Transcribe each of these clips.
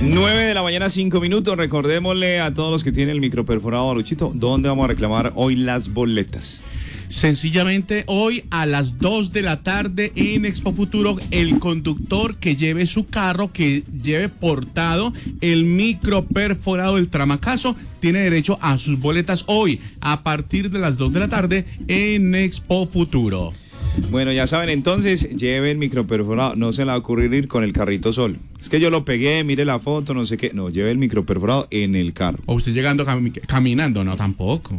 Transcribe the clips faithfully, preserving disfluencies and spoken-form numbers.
nueve de la mañana, cinco minutos. Recordémosle a todos los que tienen el micro perforado, Baruchito, ¿dónde vamos a reclamar hoy las boletas? Sencillamente hoy a las dos de la tarde en Expo Futuro, el conductor que lleve su carro, que lleve portado el micro perforado del Tramacazo, tiene derecho a sus boletas hoy a partir de las dos de la tarde en Expo Futuro. Bueno, ya saben, entonces lleven micro perforado, no se le va a ocurrir ir con el carrito solo. Es que yo lo pegué, mire la foto, no sé qué. No, lleve el micro perforado en el carro. O usted llegando cam caminando, no, tampoco.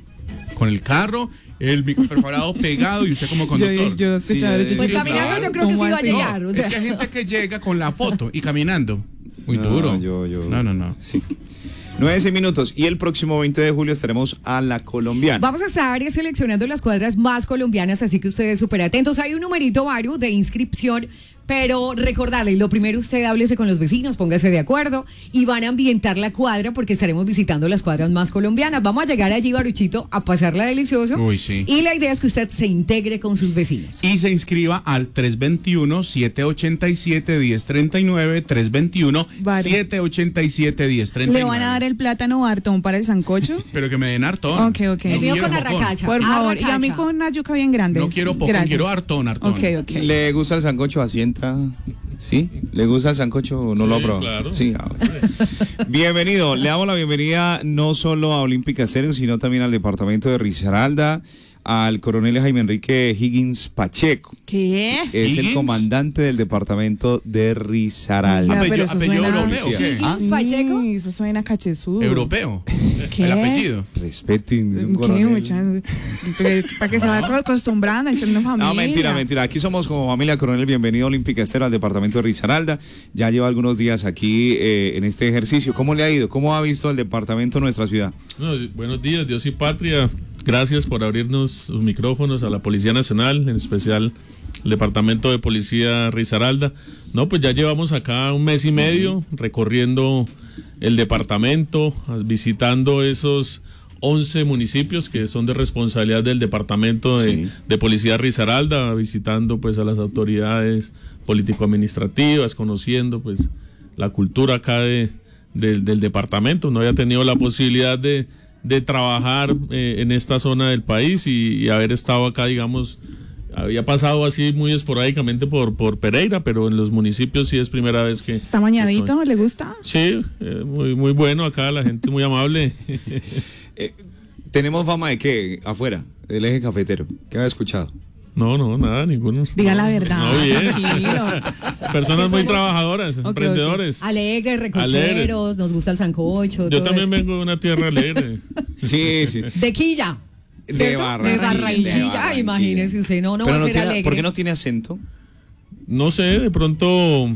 Con el carro, el micro perforado pegado y usted como conductor. Yo, yo Sí, sí, Pues caminando yo creo que sí va a llegar. No, O sea. es que hay gente que llega con la foto y caminando. Muy No, duro. yo, yo. No, no, no. Sí. nueve minutos y el próximo veinte de julio estaremos a la colombiana. Vamos a estar seleccionando las cuadras más colombianas, así que ustedes súper atentos. Hay un numerito, Varu, de inscripción, pero recordarle, lo primero usted háblese con los vecinos, póngase de acuerdo y van a ambientar la cuadra porque estaremos visitando las cuadras más colombianas. Vamos a llegar allí, Baruchito, a pasarla delicioso. Uy, sí. Y la idea es que usted se integre con sus vecinos. Y se inscriba al tres dos uno, siete ocho siete, uno cero tres nueve, tres dos uno, siete ocho siete, uno cero tres nueve. ¿Le van a dar el plátano Bartón para el sancocho? Pero que me den hartón. Ok, ok. El mío quiero con bocón. arracacha. Por favor, y a mí Arracacha. con una yuca bien grande. No quiero poco, Gracias. quiero hartón, hartón. Ok, ok. ¿Le gusta el sancocho? Asienta. ¿Sí? ¿Le gusta el sancocho o no Sí, lo ha probado? claro. Sí, ah, bueno. Bienvenido. Le damos la bienvenida no solo a Olímpica Estéreo, sino también al departamento de Risaralda, al coronel Jaime Enrique Higgins Pacheco. ¿Qué? Es ¿Higgins? el comandante del departamento de Risaralda. Ya, Apellido, pero eso apellido suena- europeo, ¿qué? ¿Higgins Sí, Pacheco? eso suena cachezudo. Europeo. ¿Qué? El apellido. Respeten, es un ¿Qué, coronel. mucha- Para que se vaya acostumbrando a echar una familia. No, mentira, mentira. Aquí somos como familia coronel. Bienvenido a Olímpica Estéreo, al departamento de Risaralda. Ya lleva algunos días aquí eh, en este ejercicio. ¿Cómo le ha ido? ¿Cómo ha visto el departamento de nuestra ciudad? No, buenos días, Dios y patria. Gracias por abrirnos sus micrófonos a la Policía Nacional, en especial el Departamento de Policía Risaralda. No, pues ya llevamos acá un mes y medio recorriendo el departamento, visitando esos once municipios que son de responsabilidad del Departamento de, Sí. de Policía Risaralda, visitando pues a las autoridades político-administrativas, conociendo pues la cultura acá de, de- del departamento. No había tenido la posibilidad de de trabajar eh, en esta zona del país y, y haber estado acá, digamos, había pasado así muy esporádicamente por, por Pereira, pero en los municipios sí es primera vez que... ¿Está bañadito? estoy. ¿Le gusta? Sí, eh, muy, muy bueno acá, la gente muy amable. Eh, ¿Tenemos fama de qué? Afuera, del eje cafetero. ¿Qué ha escuchado? No, no, nada, ninguno. Diga No, la verdad. No, bien. Tranquilo. Personas muy Somos- trabajadoras, ok. emprendedores. Alegres, recocheros, nos gusta el sancocho. Yo todo también eso. vengo de una tierra alegre. Sí, sí. De Quilla. De ¿cierto? Barranquilla. De Barranquilla. De Barranquilla. Imagínese usted, no, no va Pero a no ser tiene, alegre. ¿por qué no tiene acento? No sé, de pronto,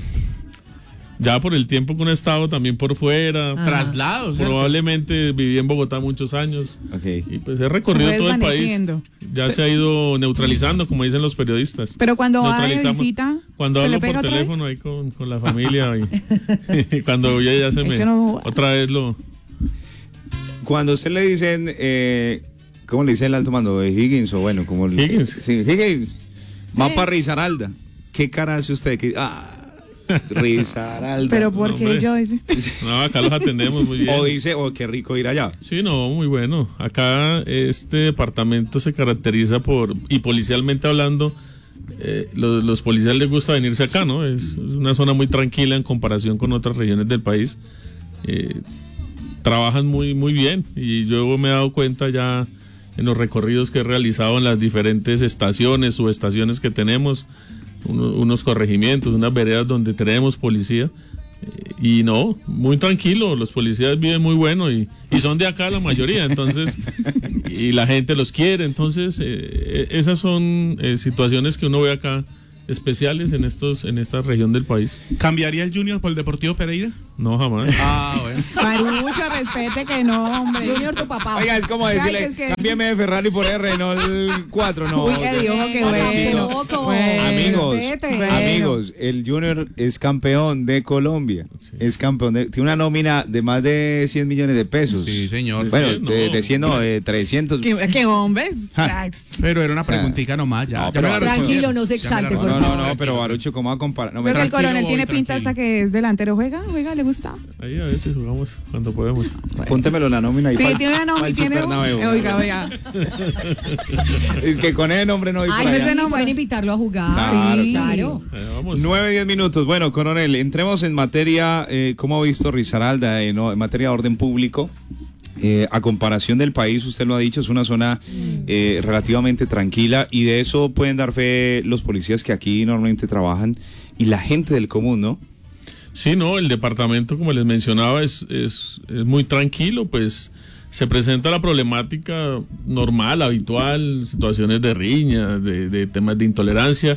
ya por el tiempo que uno ha estado también por fuera, Ah. Traslados. ¿cierto? probablemente viví en Bogotá muchos años Ok. y pues he recorrido Se fue todo el país. desvaneciendo. Ya se ha ido neutralizando, como dicen los periodistas. Pero cuando va de Neutralizamos. visita, Cuando ¿se le hablo pega por otra vez? teléfono ahí con, con la familia y, y cuando ya, ya se me Eso no- otra vez lo Cuando usted le dicen, eh, ¿cómo le dice el alto mando? ¿De Higgins o bueno? Como el- Higgins. Sí, Higgins. Va Eh. para Risaralda. ¿Qué cara hace usted? ¿Qué- Ah, Risaralda. Pero porque hombre. yo... dice- no, acá los atendemos muy bien. O dice, oh, qué rico ir allá. Sí, no, muy bueno. Acá este departamento se caracteriza por, y policialmente hablando, eh, los, los policías les gusta venirse acá, ¿no? Es, es una zona muy tranquila en comparación con otras regiones del país. Eh, trabajan muy, muy bien y yo me he dado cuenta ya en los recorridos que he realizado en las diferentes estaciones, subestaciones que tenemos, uno- unos corregimientos, unas veredas donde tenemos policía. Eh, Y no, muy tranquilo, los policías viven muy bueno y, y son de acá la mayoría, entonces, y la gente los quiere, entonces, eh, esas son eh, situaciones que uno ve acá especiales en estos en esta región del país. ¿Cambiaría el Junior por el Deportivo Pereira? No, jamás. Ah, bueno. Marucho, respete que no, hombre. Junior, tu papá. Oiga, es como Ay, decirle, es que- cámbieme de Ferrari por R, no el cuatro, no. Uy, qué Dios, qué bueno. Tampoco. Bueno. Amigos, Respete. Bueno. amigos, el Junior es campeón de Colombia. Es campeón de, tiene una nómina de más de cien millones de pesos. Sí, señor. Bueno, Sí, no. de, de cien, no, de trescientos. ¿Qué, qué hombres? Pero era una O sea, preguntita nomás, ya. no, ya pero- me la Tranquilo, respondieron. no se Ya me la exalte, No, por no, respondieron. no, no, pero Barucho, ¿cómo va a comparar? No, me Pero el tranquilo, coronel voy, tiene pinta tranquilo. hasta que es delantero. ¿Juega? ¿Juega? ¿Le gusta? Ahí a veces jugamos cuando podemos. Póntemelo en la nómina y Sí, pa'l- tiene una nómina, pa'l tiene un- Supernaveo. eh, Oiga, oiga. Es que con ese nombre no hay por Ay, allá. ese no pueden invitarlo a jugar. Claro, Sí. claro. Eh, vamos. Nueve, diez minutos. Bueno, coronel, entremos en materia, eh, ¿cómo ha visto Risaralda en, en materia de orden público? Eh, a comparación del país, usted lo ha dicho, es una zona eh, relativamente tranquila y de eso pueden dar fe los policías que aquí normalmente trabajan y la gente del común, ¿no? Sí, no, el departamento, como les mencionaba, es, es, es muy tranquilo, pues se presenta la problemática normal, habitual, situaciones de riñas, de, de temas de intolerancia,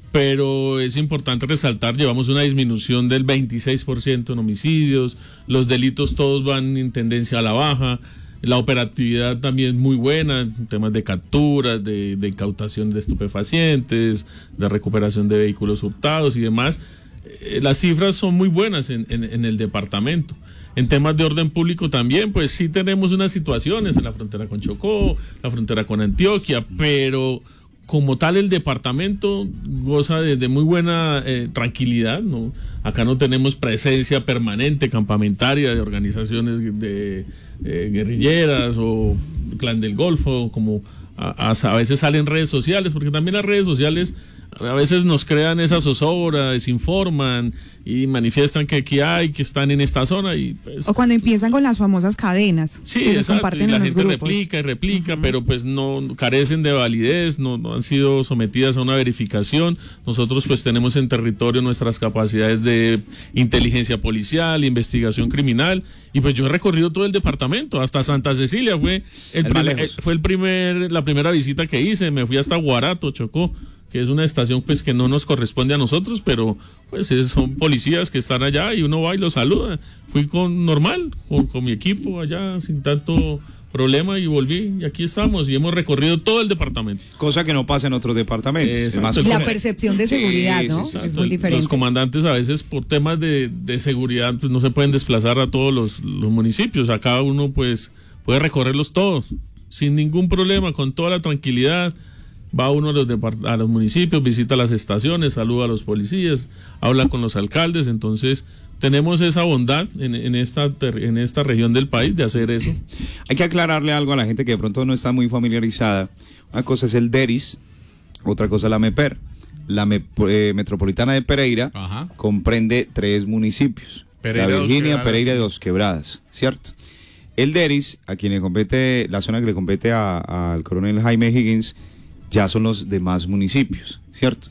pero es importante resaltar, llevamos una disminución del veintiséis por ciento en homicidios, los delitos todos van en tendencia a la baja, la operatividad también muy buena, en temas de capturas, de, de incautación de estupefacientes, de recuperación de vehículos hurtados y demás. Eh, las cifras son muy buenas en, en, en el departamento. En temas de orden público también, pues sí tenemos unas situaciones en la frontera con Chocó, la frontera con Antioquia, pero como tal el departamento goza de, de muy buena eh, tranquilidad, ¿no? Acá no tenemos presencia permanente, campamentaria de organizaciones de eh, guerrilleras o clan del Golfo, como a, a, a veces salen redes sociales, porque también las redes sociales a veces nos crean esa zozobra, desinforman y manifiestan que aquí hay, que están en esta zona y pues, O cuando empiezan con las famosas cadenas. sí, que los exacto, comparten y la en los gente grupos. replica y replica, pero pues no carecen de validez, no, no han sido sometidas a una verificación. Nosotros pues tenemos en territorio nuestras capacidades de inteligencia policial, investigación criminal, y pues yo he recorrido todo el departamento, hasta Santa Cecilia fue el, El más primer, lejos. fue el primer, la primera visita que hice, me fui hasta Guarato, Chocó, que es una estación pues que no nos corresponde a nosotros, pero pues es- son policías que están allá y uno va y los saluda. Fui con normal, con, con mi equipo allá sin tanto problema y volví y aquí estamos y hemos recorrido todo el departamento. Cosa que no pasa en otros departamentos. Exacto. Además, El La Como- percepción de Sí, seguridad, sí, ¿no? sí, Es Exacto, muy el- diferente. Los comandantes a veces por temas de, de seguridad pues no se pueden desplazar a todos los, los municipios, a cada uno pues puede recorrerlos todos sin ningún problema, con toda la tranquilidad. Va uno a los, depart- a los municipios, visita las estaciones, saluda a los policías, habla con los alcaldes, entonces tenemos esa bondad en, en, esta, ter- en esta región del país de hacer eso. hay que aclararle algo a la gente que de pronto no está muy familiarizada. Una cosa es el DERIS, otra cosa la MEPER. La Me- eh, Metropolitana de Pereira Ajá. comprende tres municipios. Pereira, la Dos Virginia, Quebradas. Pereira y Dos Quebradas, ¿cierto? El DERIS, a quien le compete, la zona que le compete a- al coronel Jaime Higgins, ya son los demás municipios, ¿cierto?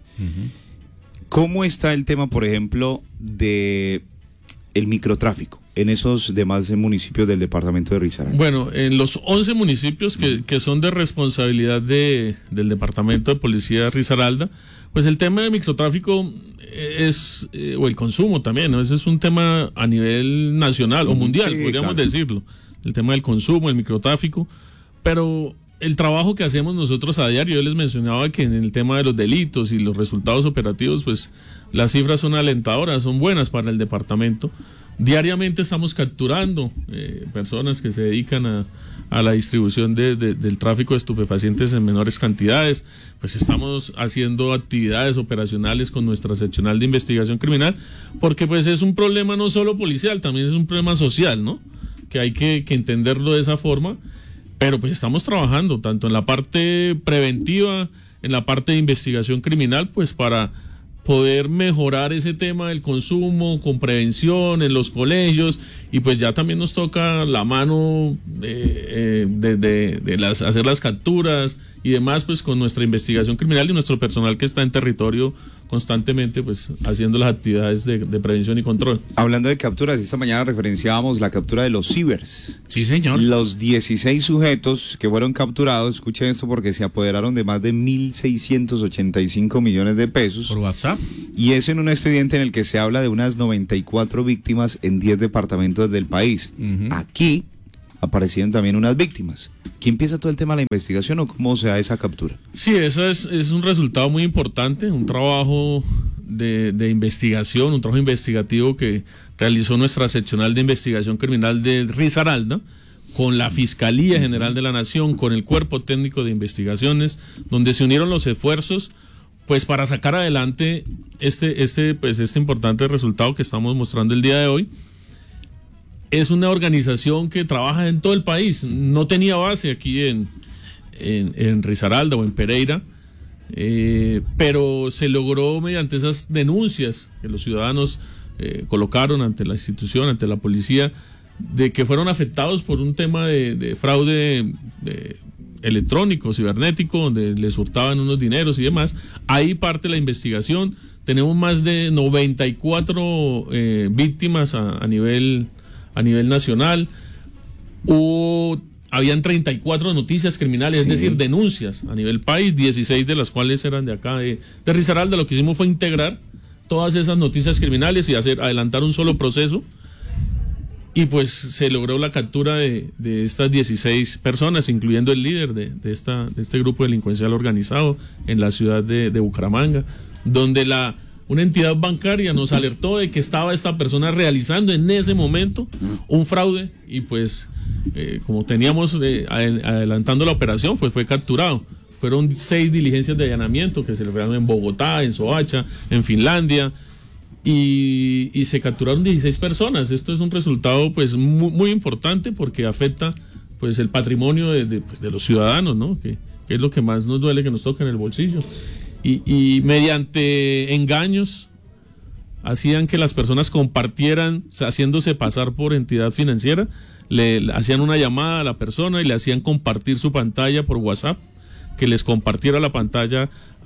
¿Cómo está el tema, por ejemplo, de el microtráfico en esos demás municipios del departamento de Risaralda? Bueno, en los once municipios que, que son de responsabilidad de, del Departamento de Policía de Risaralda, pues el tema de microtráfico es, eh, o el consumo también, ¿no? Ese es un tema a nivel nacional o mundial, Sí, podríamos claro. decirlo. El tema del consumo, el microtráfico, pero el trabajo que hacemos nosotros a diario, yo les mencionaba que en el tema de los delitos y los resultados operativos, pues las cifras son alentadoras, son buenas para el departamento. Diariamente estamos capturando eh, personas que se dedican a, a la distribución de, de- del tráfico de estupefacientes en menores cantidades, pues estamos haciendo actividades operacionales con nuestra seccional de investigación criminal, porque pues es un problema no solo policial, también es un problema social, ¿no? Que hay que, que entenderlo de esa forma. Pero pues estamos trabajando tanto en la parte preventiva, en la parte de investigación criminal, pues para poder mejorar ese tema del consumo con prevención en los colegios y pues ya también nos toca la mano eh, eh, de, de- de las, hacer las capturas y demás pues con nuestra investigación criminal y nuestro personal que está en territorio constantemente pues haciendo las actividades de, de prevención y control. Hablando de capturas, esta mañana referenciábamos la captura de los cibers. Sí, señor. Los dieciséis sujetos que fueron capturados, escuchen esto porque se apoderaron de más de mil seiscientos ochenta y cinco millones de pesos. Por WhatsApp. Y es en un expediente en el que se habla de unas noventa y cuatro víctimas en diez departamentos del país. Ujú. Aquí aparecieron también unas víctimas. ¿Quién empieza todo el tema de la investigación o cómo se da esa captura? Sí, eso es, es un resultado muy importante, un trabajo de, de investigación, un trabajo investigativo que realizó nuestra seccional de investigación criminal de Risaralda, con la Fiscalía General de la Nación, con el Cuerpo Técnico de Investigaciones, donde se unieron los esfuerzos pues para sacar adelante este, este, pues, este importante resultado que estamos mostrando el día de hoy. es una organización que trabaja en todo el país. No tenía base aquí en, en, en Risaralda o en Pereira, eh, pero se logró mediante esas denuncias que los ciudadanos eh, colocaron ante la institución, ante la policía, de que fueron afectados por un tema de, de fraude de, electrónico, cibernético, donde les hurtaban unos dineros y demás. Ahí parte la investigación. Tenemos más de noventa y cuatro eh, víctimas a, a nivel a nivel nacional. Hubo, habían treinta y cuatro noticias criminales, sí. Es decir, denuncias a nivel país, dieciséis de las cuales eran de acá, de, de Risaralda. Lo que hicimos fue integrar todas esas noticias criminales y hacer adelantar un solo proceso. Y pues se logró la captura de, de estas dieciséis personas, incluyendo el líder de, de, esta, de este grupo delincuencial organizado en la ciudad de, de Bucaramanga, donde la una entidad bancaria nos alertó de que estaba esta persona realizando en ese momento un fraude y pues eh, como teníamos eh, adelantando la operación, pues fue capturado. Fueron seis diligencias de allanamiento que se celebraron en Bogotá, en Soacha, en Finlandia, y, y se capturaron dieciséis personas. Esto es un resultado pues muy, muy importante porque afecta pues el patrimonio de, de, pues, de los ciudadanos, ¿no? Que, que es lo que más nos duele, que nos toca en el bolsillo. Y, y mediante engaños hacían que las personas compartieran, haciéndose pasar por entidad financiera, le, le hacían una llamada a la persona y le hacían compartir su pantalla por WhatsApp, que les compartiera la pantalla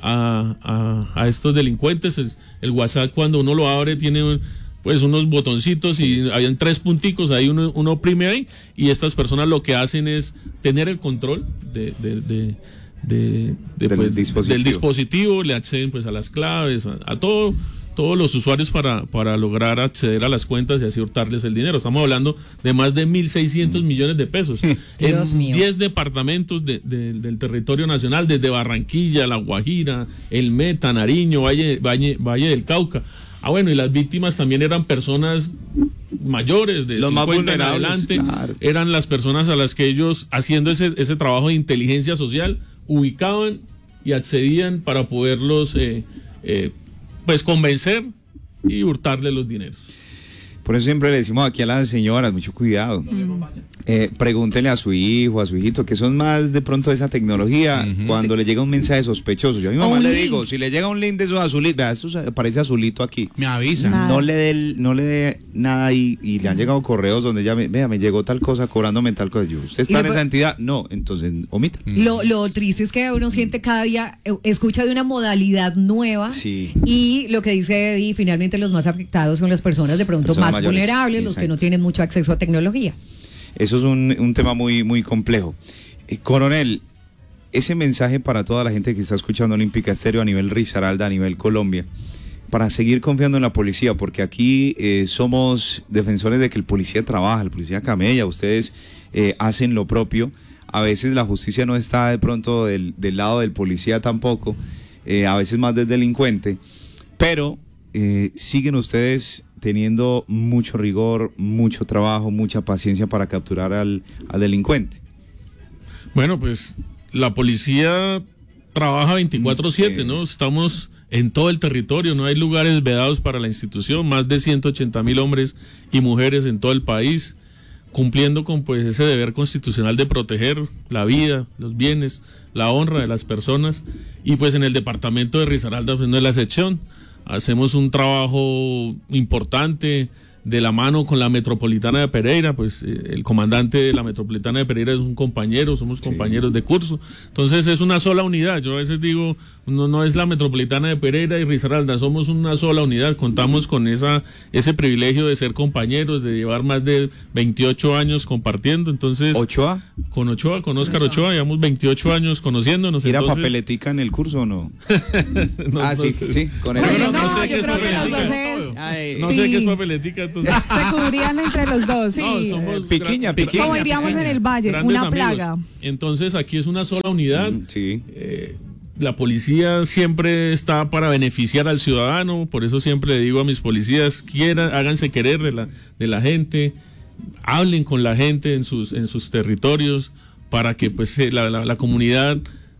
a, a, a estos delincuentes. El, el WhatsApp, cuando uno lo abre, tiene pues unos botoncitos y habían tres punticos, ahí uno, uno oprime ahí, y estas personas lo que hacen es tener el control de, de, de De, de, del, pues, dispositivo. del dispositivo, le acceden pues a las claves, a, a todo, todos los usuarios para, para lograr acceder a las cuentas y así hurtarles el dinero. Estamos hablando de más de mil seiscientos millones de pesos Dios en mío. diez departamentos de, de, del territorio nacional, desde Barranquilla, La Guajira, El Meta, Nariño, Valle, Valle, Valle del Cauca. Ah, bueno, y las víctimas también eran personas mayores, de los cincuenta en adelante, claro. Eran las personas a las que ellos, haciendo ese, ese trabajo de inteligencia social, ubicaban y accedían para poderlos eh, eh, pues convencer y hurtarle los dineros. Por eso siempre le decimos aquí a las señoras, mucho cuidado. Mm. Eh, pregúntele a su hijo, a su hijito, que son más de pronto de esa tecnología, uh-huh. cuando sí. le llega un mensaje sospechoso. Yo a mi mamá le link. digo, si le llega un link de esos azulitos, vea, esto parece azulito aquí. Me avisa. Nada. No le dé el, no le dé nada ahí, y le han llegado correos donde ya me, vea, me llegó tal cosa cobrándome tal cosa. Yo, ¿usted está en esa entidad? No, entonces omita. Lo, lo triste es que uno siente cada día, escucha de una modalidad nueva, sí. y lo que dice Eddie, finalmente los más afectados son las personas de pronto personas más mayores, vulnerables, exacto. Los que no tienen mucho acceso a tecnología. Eso es un, un tema muy, muy complejo. Eh, coronel, ese mensaje para toda la gente que está escuchando Olímpica Estéreo a nivel Risaralda, a nivel Colombia, para seguir confiando en la policía, porque aquí eh, somos defensores de que el policía trabaja, el policía camella, ustedes eh, hacen lo propio. A veces la justicia no está de pronto del, del lado del policía tampoco, eh, a veces más del delincuente, pero eh, siguen ustedes teniendo mucho rigor, mucho trabajo, mucha paciencia para capturar al, al delincuente. Bueno, pues la policía trabaja veinticuatro siete, ¿no? Estamos en todo el territorio, no hay lugares vedados para la institución, más de ciento ochenta mil hombres y mujeres en todo el país, cumpliendo con pues ese deber constitucional de proteger la vida, los bienes, la honra de las personas, y pues en el departamento de Risaralda pues no es la excepción. Hacemos un trabajo importante de la mano con la Metropolitana de Pereira, pues eh, el comandante de la Metropolitana de Pereira es un compañero, somos compañeros sí. de curso, entonces es una sola unidad. Yo a veces digo, no, no es la Metropolitana de Pereira y Risaralda, somos una sola unidad, contamos con esa ese privilegio de ser compañeros, de llevar más de veintiocho años compartiendo, entonces... ¿Ochoa? Con Ochoa, con Óscar Ochoa, llevamos veintiocho años conociéndonos. ¿Era entonces... papeletica en el curso o no? no ah, no sí, sé. sí, con eso. Bueno, no, no sé yo creo que los dos es... Ay, no sí. sé qué es papeletica, entonces... Se cubrían entre los dos, sí. No, somos eh, piquiña, gran, piquiña. Como diríamos piquiña, en el Valle, grandes una amigos. plaga. Entonces aquí es una sola unidad. Mm, sí. Eh, la policía siempre está para beneficiar al ciudadano, por eso siempre le digo a mis policías, quieran, háganse querer de la, de la gente, hablen con la gente en sus, en sus territorios, para que pues la, la, la comunidad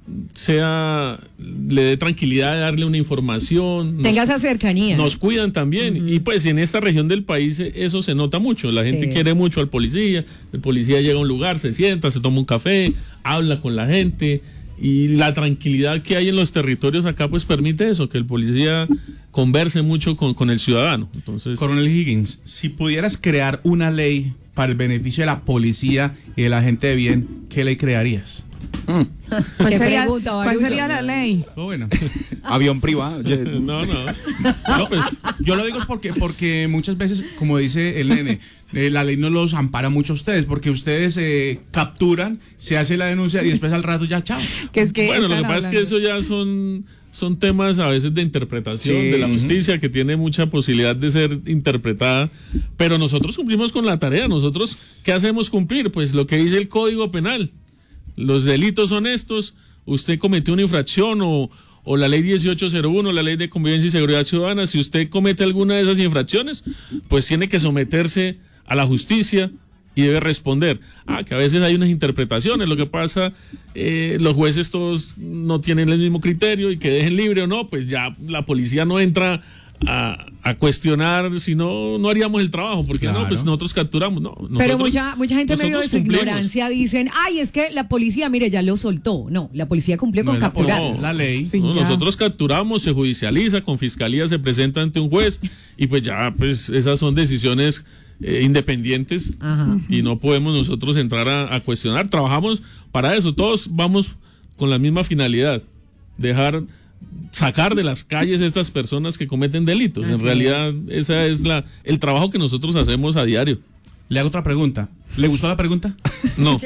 sea, le dé tranquilidad de darle una información. Tenga nos, esa cercanía. Nos cuidan también. Uh-huh. Y pues en esta región del país eso se nota mucho. La gente sí. quiere mucho al policía. El policía llega a un lugar, se sienta, se toma un café, habla con la gente. Y la tranquilidad que hay en los territorios acá pues permite eso, que el policía converse mucho con, con el ciudadano. Entonces, Coronel Higgins, si pudieras crear una ley para el beneficio de la policía y de la gente de bien, ¿qué ley crearías? Mm. ¿Cuál, sería, pregunta, ¿Cuál sería la ley? Oh, bueno. Avión privado. No, no. No, pues yo lo digo porque, porque muchas veces, como dice el nene, eh, la ley no los ampara mucho a ustedes, porque ustedes eh, capturan, se hace la denuncia y después al rato ya chao. Que es que bueno, lo que pasa es que eso ya son, son temas a veces de interpretación sí, de la justicia, sí. que tiene mucha posibilidad de ser interpretada, pero nosotros cumplimos con la tarea. Nosotros, ¿qué hacemos cumplir? Pues lo que dice el Código Penal. Los delitos son estos, usted cometió una infracción o, o la ley dieciocho cero uno, la ley de convivencia y seguridad ciudadana, si usted comete alguna de esas infracciones, pues tiene que someterse a la justicia y debe responder. Ah, que a veces hay unas interpretaciones, lo que pasa, eh, los jueces todos no tienen el mismo criterio y que dejen libre o no, pues ya la policía no entra a, a cuestionar, si no, no haríamos el trabajo, porque claro. no, pues nosotros capturamos, no. Nosotros, Pero mucha, mucha gente medio de su cumplimos. ignorancia dicen, ay, es que la policía, mire, ya lo soltó. No, la policía cumplió no con capturar. No, la ley. Sí, no, nosotros capturamos, se judicializa, con fiscalía se presenta ante un juez y pues ya, pues esas son decisiones eh, independientes. Ajá. Y no podemos nosotros entrar a, a cuestionar. Trabajamos para eso, todos vamos con la misma finalidad, dejar... sacar de las calles a estas personas que cometen delitos. Así en realidad, es. esa es la el trabajo que nosotros hacemos a diario. Le hago otra pregunta. ¿Le gustó la pregunta? No.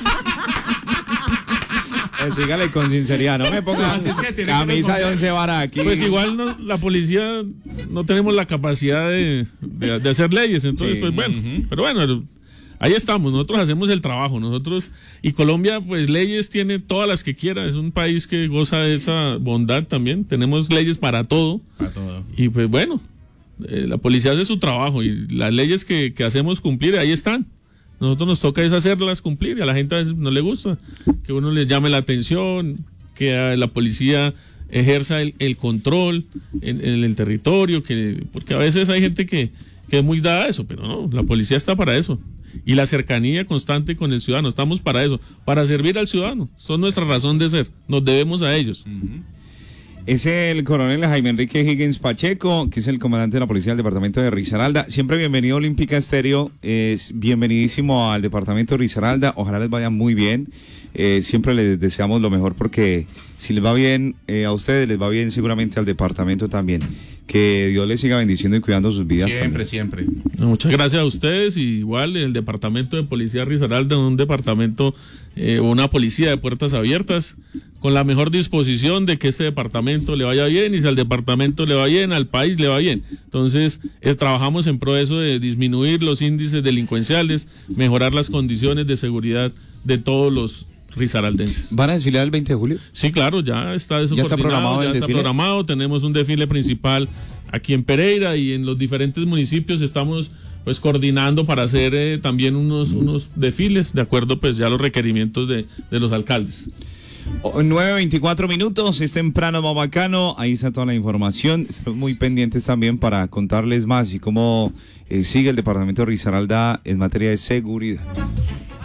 Eh, sígale con sinceridad, no me ponga es que camisa de once varas aquí. Pues igual no, la policía no tenemos la capacidad de, de, de hacer leyes, entonces sí. pues bueno, uh-huh. pero bueno, ahí estamos, nosotros hacemos el trabajo, nosotros, y Colombia pues leyes tiene todas las que quiera, es un país que goza de esa bondad también, tenemos leyes para todo, para todo. Y pues bueno, eh, la policía hace su trabajo y las leyes que, que hacemos cumplir ahí están. Nosotros nos toca es hacerlas cumplir y a la gente a veces no le gusta que uno les llame la atención, que a la policía ejerza el, el control en, en el territorio, que porque a veces hay gente que, que es muy dada a eso, pero no, la policía está para eso. Y la cercanía constante con el ciudadano, estamos para eso, para servir al ciudadano, son nuestra razón de ser, nos debemos a ellos. Uh-huh. Es el coronel Jaime Enrique Higgins Pacheco, que es el comandante de la policía del departamento de Risaralda. Siempre bienvenido a Olímpica Estéreo, es bienvenidísimo al departamento de Risaralda, ojalá les vaya muy bien, eh, siempre les deseamos lo mejor porque si les va bien eh, a ustedes, les va bien seguramente al departamento también. Que Dios les siga bendiciendo y cuidando sus vidas. Siempre, también. siempre. No, muchas gracias a ustedes. Y igual el departamento de policía Risaralda, un departamento, eh, una policía de puertas abiertas, con la mejor disposición de que este departamento le vaya bien, y si al departamento le va bien, al país le va bien. Entonces, eh, trabajamos en pro de eso, de disminuir los índices delincuenciales, mejorar las condiciones de seguridad de todos los risaraldenses. ¿Van a desfilar el veinte de julio? Sí, claro, ya está eso ¿Ya está programado ya el está desfile? programado, tenemos un desfile principal aquí en Pereira y en los diferentes municipios estamos pues coordinando para hacer eh, también unos, unos desfiles, de acuerdo pues ya a los requerimientos de, de los alcaldes. nueve veinticuatro minutos, es temprano, más bacano, ahí está toda la información, estamos muy pendientes también para contarles más y cómo eh, sigue el departamento de Risaralda en materia de seguridad.